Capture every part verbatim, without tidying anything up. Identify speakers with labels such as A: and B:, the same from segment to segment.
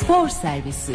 A: Spor Servisi.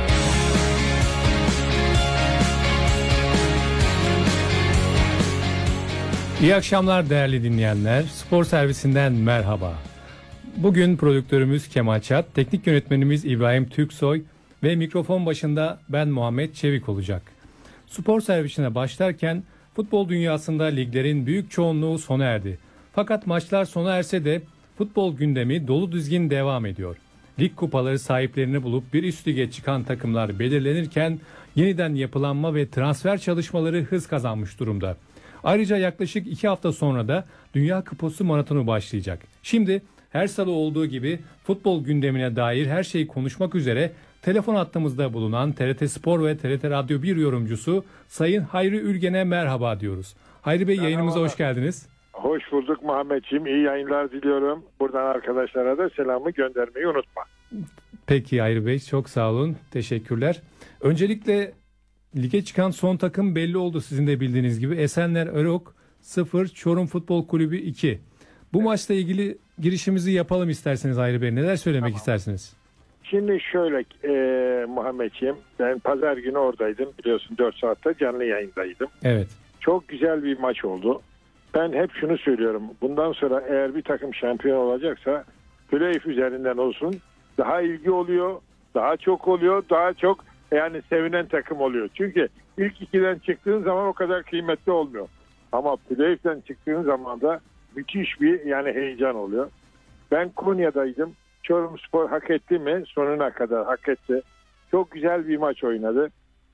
B: İyi akşamlar değerli dinleyenler. Spor Servisinden merhaba. Bugün prodüktörümüz Kemal Çat, teknik yönetmenimiz İbrahim Türksoy ve mikrofon başında ben Muhammed Çevik olacak. Spor Servisine başlarken futbol dünyasında liglerin büyük çoğunluğu sona erdi. Fakat maçlar sona erse de futbol gündemi dolu dizgin devam ediyor. Lig kupaları sahiplerini bulup bir üst lige çıkan takımlar belirlenirken yeniden yapılanma ve transfer çalışmaları hız kazanmış durumda. Ayrıca yaklaşık iki hafta sonra da Dünya Kupası maratonu başlayacak. Şimdi her salı olduğu gibi futbol gündemine dair her şeyi konuşmak üzere telefon hattımızda bulunan T R T Spor ve T R T Radyo bir yorumcusu Sayın Hayri Ülgen'e merhaba diyoruz. Hayri Bey, yayınımıza hoş geldiniz.
C: Hoş bulduk Muhammedciğim. İyi yayınlar diliyorum. Buradan arkadaşlara da selamı göndermeyi unutma.
B: Peki Hayri Bey, çok sağ olun. Teşekkürler. Öncelikle lige çıkan son takım belli oldu sizin de bildiğiniz gibi. Esenler Erok sıfır, Çorum Futbol Kulübü iki. Bu evet. Maçla ilgili girişimizi yapalım isterseniz Hayri Bey. Neler söylemek tamam. istersiniz?
C: Şimdi şöyle e, Muhammedciğim, ben pazar günü oradaydım. Biliyorsun dört saatte canlı yayındaydım.
B: Evet.
C: Çok güzel bir maç oldu. Ben hep şunu söylüyorum. Bundan sonra eğer bir takım şampiyon olacaksa playoff üzerinden olsun. Daha ilgi oluyor. Daha çok oluyor. Daha çok yani sevinen takım oluyor. Çünkü ilk ikiden çıktığın zaman o kadar kıymetli olmuyor. Ama playoff'ten çıktığın zaman da müthiş bir yani heyecan oluyor. Ben Konya'daydım. Çorumspor hak etti mi? Sonuna kadar hak etti. Çok güzel bir maç oynadı.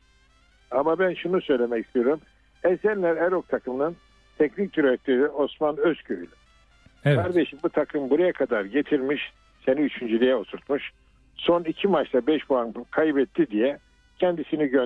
C: Ama ben şunu söylemek istiyorum. Esenler Erok takımının teknik direktörü Osman Özköylü. Evet. Kardeşim, bu takım buraya kadar getirmiş, seni üçüncülüğe oturtmuş. Son iki maçta beş puan kaybetti diye kendisini gönderdi.